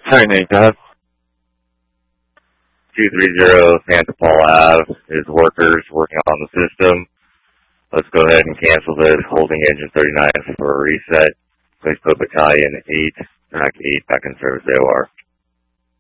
Hi, Nate. 230 Santa Paula Ave is workers working on the system. Let's go ahead and cancel this. Holding engine 39 for a reset. Please put battalion 8, track 8 back in service AOR.